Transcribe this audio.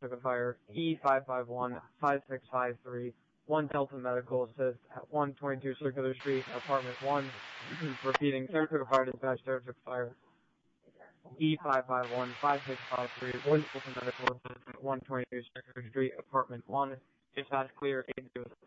Saratoga Fire, E551-5653, 1 Delta Medical Assist at 122 Circular Street, Apartment 1. Repeating, Saratoga Fire Dispatch, Saratoga Fire, E551-5653, 1 Delta Medical Assist at 122 Circular Street, Apartment 1. Dispatch clear, 8